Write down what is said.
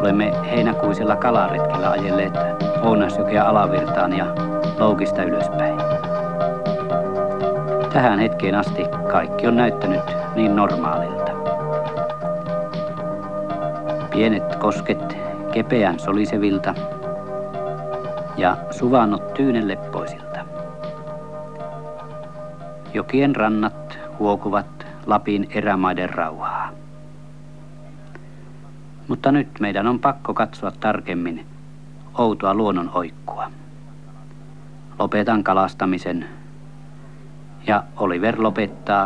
Olemme heinäkuisella kalaretkellä ajelleet Ounasjokea alavirtaan ja Loukista ylöspäin. Tähän hetkeen asti kaikki on näyttänyt niin normaalilta. Pienet kosket kepeän solisevilta ja suvannot tyynen leppoisilta. Jokien rannat huokuvat Lapin erämaiden rauhaa. Mutta nyt meidän on pakko katsoa tarkemmin outoa luonnon oikkua. Lopetan kalastamisen ja Oliver lopettaa